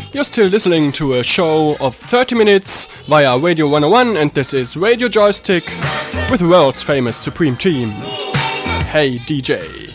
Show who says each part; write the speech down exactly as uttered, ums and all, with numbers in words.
Speaker 1: You're still listening to a show of thirty minutes via Radio one oh one, and this is Radio Joystick with the world's famous Supreme Team. Hey D J.